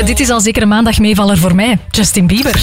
dit is al zeker een maandagmeevaller voor mij. Justin Bieber.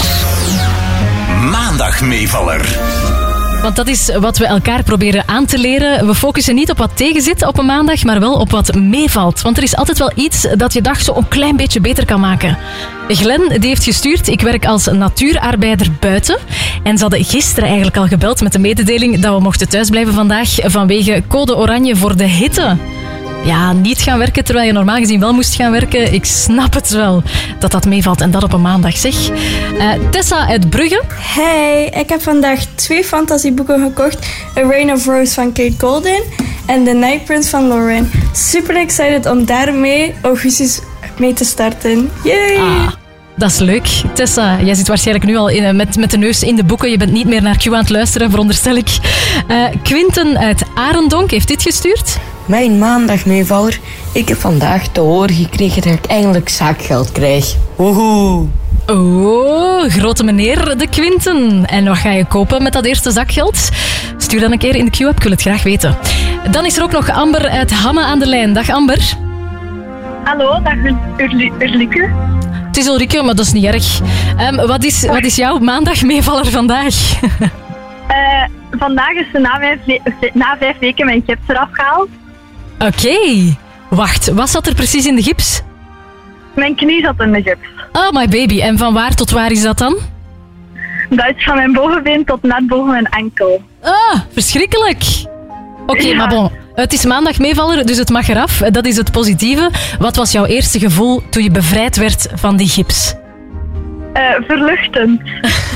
Maandagmeevaller. Want dat is wat we elkaar proberen aan te leren. We focussen niet op wat tegenzit op een maandag, maar wel op wat meevalt. Want er is altijd wel iets dat je dag zo een klein beetje beter kan maken. Glenn die heeft gestuurd, ik werk als natuurarbeider buiten. En ze hadden gisteren eigenlijk al gebeld met de mededeling dat we mochten thuisblijven vandaag vanwege code oranje voor de hitte. Ja, niet gaan werken terwijl je normaal gezien wel moest gaan werken. Ik snap het wel dat dat meevalt en dat op een maandag, zeg. Tessa uit Brugge. Hey, ik heb vandaag 2 fantasieboeken gekocht. A Reign of Rose van Kate Golden en The Night Prince van Lauren. Super excited om daarmee augustus mee te starten. Yay! Dat is leuk. Tessa, jij zit waarschijnlijk nu al met de neus in de boeken. Je bent niet meer naar Q aan het luisteren, veronderstel ik. Quinten uit Arendonk heeft dit gestuurd. Mijn maandagmeevaller. Ik heb vandaag te horen gekregen dat ik eindelijk zakgeld krijg. Woehoe. Oh, grote meneer de Quinten. En wat ga je kopen met dat eerste zakgeld? Stuur dan een keer in de Q-app, ik wil het graag weten. Dan is er ook nog Amber uit Hamme aan de lijn. Dag Amber. Hallo, dag Ulrike. Het is Ulrike, maar dat is niet erg. Wat is jouw maandagmeevaller vandaag? Vandaag is na 5 weken mijn gips eraf gehaald. Oké. Wacht, wat zat er precies in de gips? Mijn knie zat in de gips. Oh, my baby. En van waar tot waar is dat dan? Dat is van mijn bovenbeen tot net boven mijn enkel. Ah, verschrikkelijk. Oké, maar bon. Het is maandagmeevaller, dus het mag eraf. Dat is het positieve. Wat was jouw eerste gevoel toen je bevrijd werd van die gips? Verluchtend.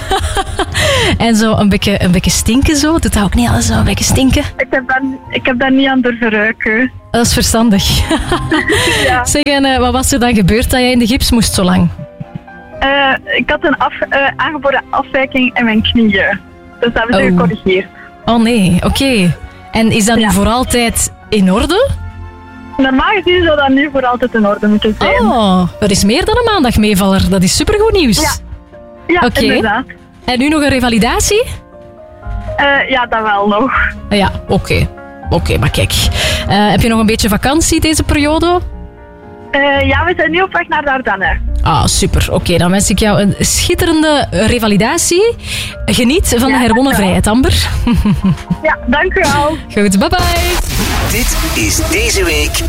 En zo een beetje stinken zo? Doet dat ook niet alles zo een beetje stinken? Ik heb daar niet aan durven ruiken. Dat is verstandig. Ja. Zeg, en wat was er dan gebeurd dat jij in de gips moest zo lang? Ik had een aangeboren afwijking in mijn knieën. Dus dat hebben ze gecorrigeerd. Oh nee, oké. En is dat nu voor altijd in orde? Normaal gezien zou dat nu voor altijd in orde moeten zijn. Oh, dat is meer dan een maandagmeevaller. Dat is supergoed nieuws. Ja, Oké. Inderdaad. En nu nog een revalidatie? Ja, dat wel nog. Ja, oké. Oké, maar kijk. Heb je nog een beetje vakantie deze periode? Ja, we zijn nu op weg naar de Ardennen. Ah, super. Oké, dan wens ik jou een schitterende revalidatie. Geniet van de herwonnen vrijheid, Amber. Ja, dank u wel. Goed, bye bye. Dit is deze week